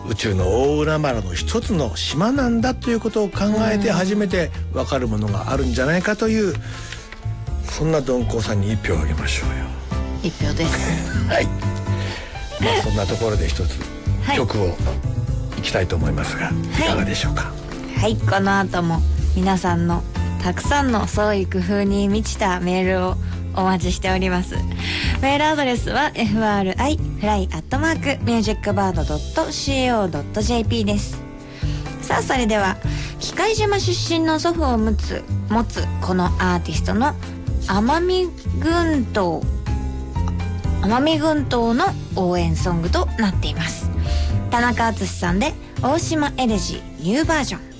宇宙の大海原の一つの島なんだということを考えて初めて分かるものがあるんじゃないかという、そんな鈍行さんに1票あげましょうよ。 1票ですはい、そんなところで一つ曲をいきたいと思いますが、いかがでしょうか。 はい、この後も皆さんのたくさんの創意工夫に満ちたメールをお待ちしております。メールアドレスは fri@musicbird.co.jp です。さあ、それでは喜界島出身の祖父を持つこのアーティストの奄美群島の応援ソングとなっています。田中敦さんで大島エレジーニューバージョン。